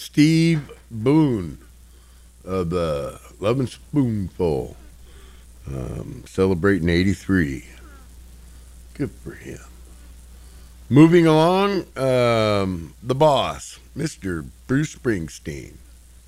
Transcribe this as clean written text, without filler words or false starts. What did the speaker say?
Steve Boone of the Lovin' Spoonful, celebrating 83. Good for him. Moving along, the boss, Mr. Bruce Springsteen.